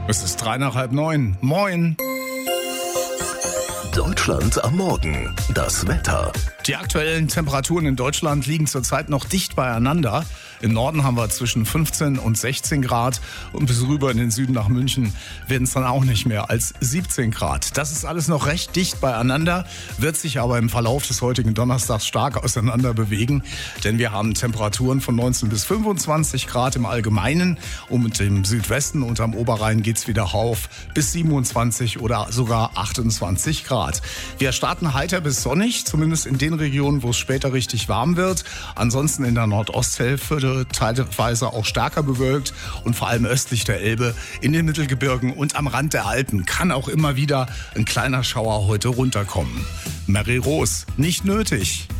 Es ist 8:03. Moin. Deutschland am Morgen. Das Wetter. Die aktuellen Temperaturen in Deutschland liegen zurzeit noch dicht beieinander. Im Norden haben wir zwischen 15 und 16 Grad und bis rüber in den Süden nach München werden es dann auch nicht mehr als 17 Grad. Das ist alles noch recht dicht beieinander, wird sich aber im Verlauf des heutigen Donnerstags stark auseinander bewegen, denn wir haben Temperaturen von 19 bis 25 Grad im Allgemeinen und mit dem Südwesten und am Oberrhein geht's wieder rauf bis 27 oder sogar 28 Grad. Wir starten heiter bis sonnig, zumindest in den Regionen, wo es später richtig warm wird. Ansonsten in der Nordosthälfte teilweise auch stärker bewölkt und vor allem östlich der Elbe, in den Mittelgebirgen und am Rand der Alpen kann auch immer wieder ein kleiner Schauer heute runterkommen. Mary Rose, nicht nötig.